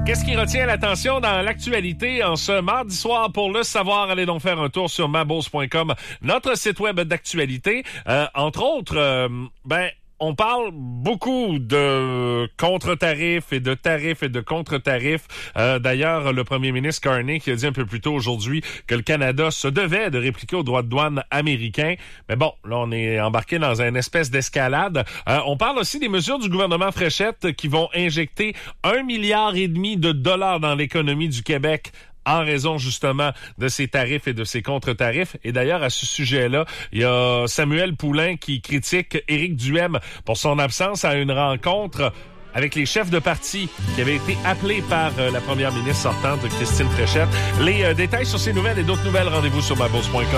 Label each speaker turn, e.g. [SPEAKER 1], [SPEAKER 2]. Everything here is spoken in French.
[SPEAKER 1] Qu'est-ce qui retient l'attention dans l'actualité en ce mardi soir? Pour le savoir, allez donc faire un tour sur mabos.com, notre site web d'actualité. Entre autres, on parle beaucoup de contre-tarifs et de tarifs et de contre-tarifs. D'ailleurs, le premier ministre Carney qui a dit un peu plus tôt aujourd'hui que le Canada se devait de répliquer aux droits de douane américains. Mais bon, là, on est embarqué dans une espèce d'escalade. On parle aussi des mesures du gouvernement Fréchette qui vont injecter 1,5 milliard de dollars dans l'économie du Québec en raison justement de ces tarifs et de ces contre-tarifs. Et d'ailleurs, à ce sujet-là, il y a Samuel Poulain qui critique Éric Duhem pour son absence à une rencontre avec les chefs de parti qui avaient été appelés par la première ministre sortante, Christine Fréchette. Les détails sur ces nouvelles et d'autres nouvelles, rendez-vous sur mabos.com.